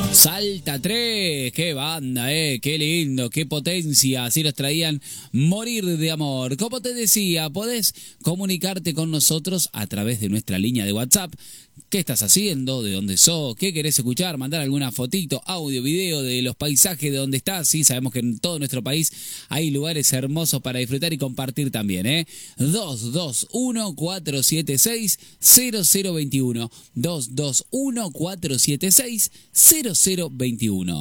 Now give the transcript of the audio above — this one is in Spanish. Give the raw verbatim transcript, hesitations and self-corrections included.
Salta tres, qué banda, eh, qué lindo, qué potencia, así nos traían Morir de Amor. Como te decía, podés comunicarte con nosotros a través de nuestra línea de WhatsApp. ¿Qué estás haciendo? ¿De dónde sos? ¿Qué querés escuchar? Mandar alguna fotito, audio, video de los paisajes de donde estás. Sí, sabemos que en todo nuestro país hay lugares hermosos para disfrutar y compartir también, ¿eh? dos dos uno, cuatro siete seis, cero cero dos uno. dos dos uno, cuatro siete seis, cero cero dos uno.